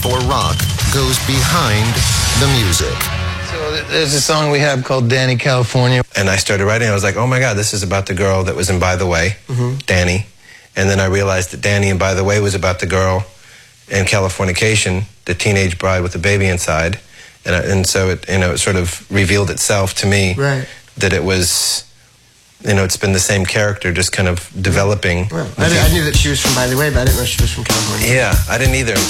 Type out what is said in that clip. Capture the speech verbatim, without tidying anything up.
for rock goes behind the music. So there's a song we have called Danny California. And I started writing. I was like, oh my God, this is about the girl that was in By the Way, mm-hmm. Danny. And then I realized that Danny in By the Way was about the girl in Californication, the teenage bride with the baby inside. And, I, and so it, you know, it sort of revealed itself to me right. that it was, you know, it's been the same character, just kind of developing. Well, I, I knew that she was from By the Way, but I didn't know she was from California. Yeah, I didn't either.